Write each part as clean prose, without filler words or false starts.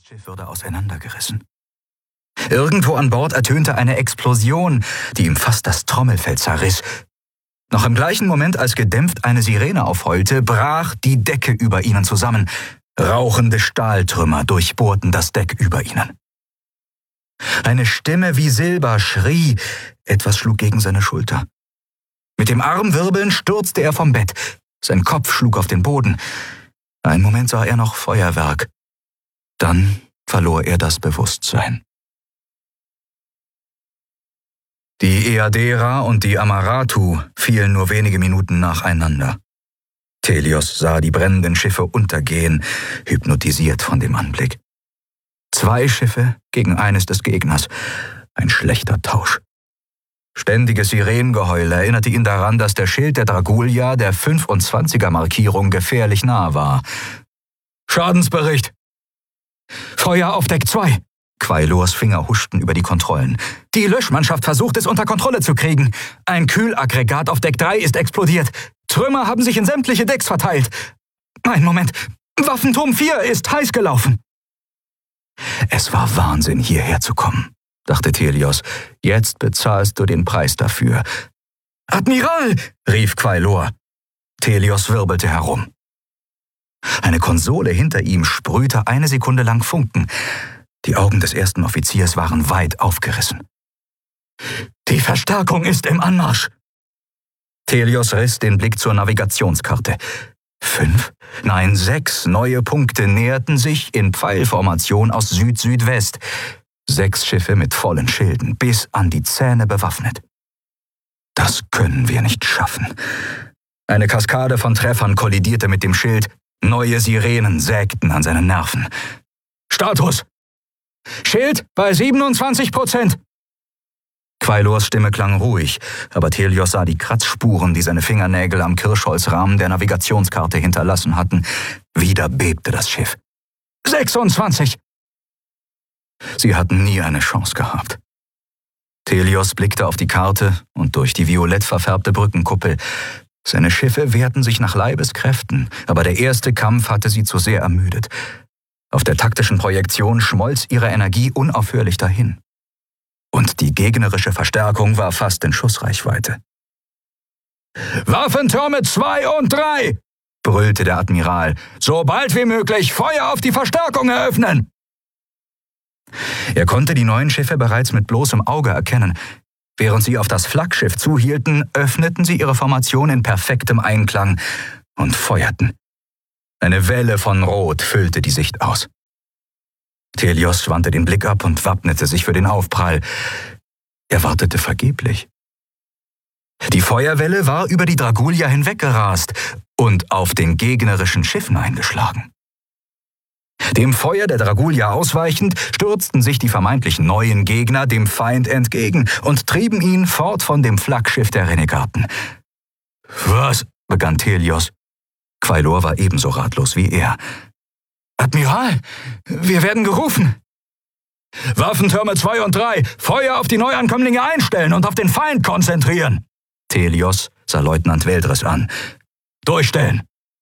Das Schiff wurde auseinandergerissen. Irgendwo an Bord ertönte eine Explosion, die ihm fast das Trommelfell zerriss. Noch im gleichen Moment, als gedämpft eine Sirene aufheulte, brach die Decke über ihnen zusammen. Rauchende Stahltrümmer durchbohrten das Deck über ihnen. Eine Stimme wie Silber schrie, etwas schlug gegen seine Schulter. Mit dem Arm wirbelnd stürzte er vom Bett. Sein Kopf schlug auf den Boden. Einen Moment sah er noch Feuerwerk. Dann verlor er das Bewusstsein. Die Eadera und die Amaratu fielen nur wenige Minuten nacheinander. Telios sah die brennenden Schiffe untergehen, hypnotisiert von dem Anblick. 2 Schiffe gegen eines des Gegners. Ein schlechter Tausch. Ständiges Sirenengeheul erinnerte ihn daran, dass der Schild der Dragulia der 25er-Markierung gefährlich nah war. »Schadensbericht! Feuer auf Deck 2!« Quailors Finger huschten über die Kontrollen. »Die Löschmannschaft versucht es unter Kontrolle zu kriegen. Ein Kühlaggregat auf Deck 3 ist explodiert. Trümmer haben sich in sämtliche Decks verteilt. Ein Moment, Waffenturm 4 ist heiß gelaufen.« Es war Wahnsinn, hierher zu kommen, dachte Telios. Jetzt bezahlst du den Preis dafür. »Admiral!« rief Quailor. Telios wirbelte herum. Eine Konsole hinter ihm sprühte eine Sekunde lang Funken. Die Augen des ersten Offiziers waren weit aufgerissen. »Die Verstärkung ist im Anmarsch!« Telios riss den Blick zur Navigationskarte. 5, nein 6 neue Punkte näherten sich in Pfeilformation aus Süd-Südwest. 6 Schiffe mit vollen Schilden, bis an die Zähne bewaffnet. Das können wir nicht schaffen. Eine Kaskade von Treffern kollidierte mit dem Schild. Neue Sirenen sägten an seinen Nerven. »Status! Schild bei 27%. Quailors Stimme klang ruhig, aber Telios sah die Kratzspuren, die seine Fingernägel am Kirschholzrahmen der Navigationskarte hinterlassen hatten. Wieder bebte das Schiff. 26! Sie hatten nie eine Chance gehabt. Telios blickte auf die Karte und durch die violett verfärbte Brückenkuppel. Seine Schiffe wehrten sich nach Leibeskräften, aber der erste Kampf hatte sie zu sehr ermüdet. Auf der taktischen Projektion schmolz ihre Energie unaufhörlich dahin. Und die gegnerische Verstärkung war fast in Schussreichweite. »Waffentürme 2 und 3«, brüllte der Admiral. »So bald wie möglich Feuer auf die Verstärkung eröffnen!« Er konnte die neuen Schiffe bereits mit bloßem Auge erkennen. Während sie auf das Flaggschiff zuhielten, öffneten sie ihre Formation in perfektem Einklang und feuerten. Eine Welle von Rot füllte die Sicht aus. Telios wandte den Blick ab und wappnete sich für den Aufprall. Er wartete vergeblich. Die Feuerwelle war über die Dragulia hinweggerast und auf den gegnerischen Schiffen eingeschlagen. Dem Feuer der Dragulia ausweichend, stürzten sich die vermeintlich neuen Gegner dem Feind entgegen und trieben ihn fort von dem Flaggschiff der Renegaten. »Was?« begann Telios. Quailor war ebenso ratlos wie er. »Admiral, wir werden gerufen!« »Waffentürme 2 und 3, Feuer auf die Neuankömmlinge einstellen und auf den Feind konzentrieren!« Telios sah Leutnant Veldres an. »Durchstellen!«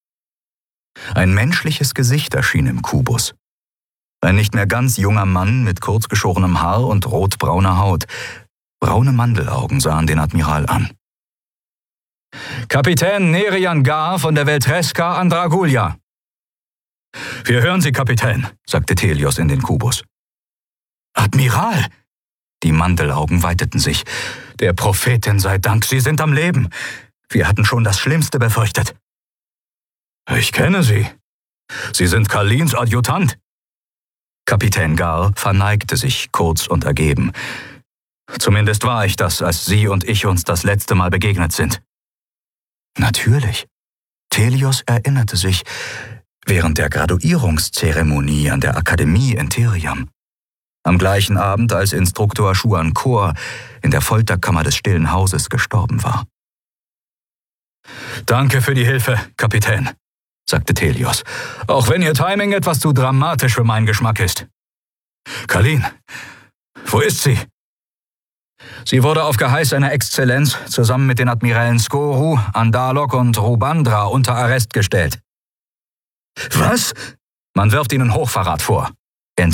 Ein menschliches Gesicht erschien im Kubus. Ein nicht mehr ganz junger Mann mit kurzgeschorenem Haar und rotbrauner Haut. Braune Mandelaugen sahen den Admiral an. »Kapitän Nerian Gar von der Veltreska an Dragulia.« »Wir hören Sie, Kapitän«, sagte Telios in den Kubus. »Admiral!« Die Mandelaugen weiteten sich. »Der Prophetin sei Dank, Sie sind am Leben. Wir hatten schon das Schlimmste befürchtet.« »Ich kenne Sie. Sie sind Khalins Adjutant.« Kapitän Gar verneigte sich kurz und ergeben. »Zumindest war ich das, als Sie und ich uns das letzte Mal begegnet sind.« Natürlich. Telios erinnerte sich, während der Graduierungszeremonie an der Akademie in Theriam. Am gleichen Abend, als Instruktor Schuan Kor in der Folterkammer des Stillen Hauses gestorben war. »Danke für die Hilfe, Kapitän«, sagte Telios, »auch wenn Ihr Timing etwas zu dramatisch für meinen Geschmack ist.« »Khalin, wo ist sie?« »Sie wurde auf Geheiß seiner Exzellenz zusammen mit den Admirälen Skoru, Andalok und Rubandra unter Arrest gestellt.« »Was?« »Man wirft ihnen Hochverrat vor.«